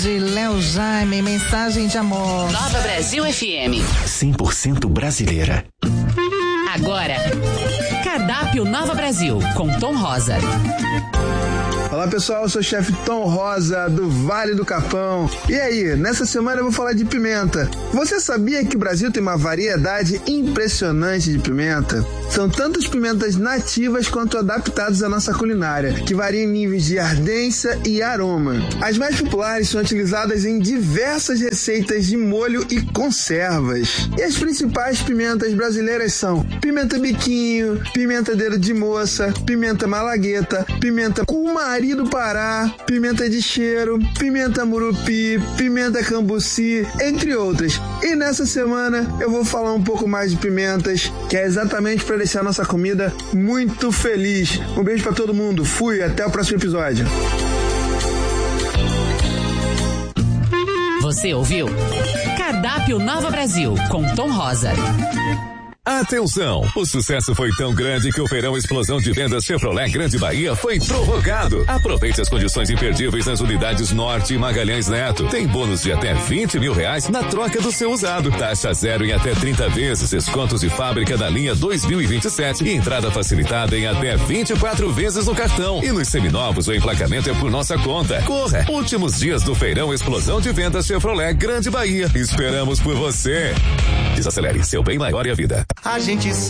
De Léo Jaime, mensagem de amor. Nova Brasil FM. 100% brasileira. Agora, Cardápio Nova Brasil, com Tom Rosa. Olá pessoal, eu sou o chefe Tom Rosa do Vale do Capão. E aí, nessa semana eu vou falar de pimenta. Você sabia que o Brasil tem uma variedade impressionante de pimenta? São tantas pimentas nativas quanto adaptadas à nossa culinária, que variam em níveis de ardência e aroma. As mais populares são utilizadas em diversas receitas de molho e conservas. E as principais pimentas brasileiras são pimenta biquinho, pimenta dedo de moça, pimenta malagueta, pimenta cumari do Pará, pimenta de cheiro, pimenta murupi, pimenta cambuci, entre outras. E nessa semana eu vou falar um pouco mais de pimentas, que é exatamente para deixar nossa comida muito feliz. Um beijo para todo mundo. Fui, até o próximo episódio. Você ouviu? Cardápio Nova Brasil, com Tom Rosa. Atenção! O sucesso foi tão grande que o Feirão Explosão de Vendas Chevrolet Grande Bahia foi prorrogado. Aproveite as condições imperdíveis nas unidades Norte e Magalhães Neto. Tem bônus de até R$20 mil na troca do seu usado. Taxa zero em até 30 vezes. Descontos de fábrica da linha 2027 e entrada facilitada em até 24 vezes no cartão. E nos seminovos o emplacamento é por nossa conta. Corra! Últimos dias do Feirão Explosão de Vendas Chevrolet Grande Bahia. Esperamos por você. Desacelere, seu bem maior e a vida. A gente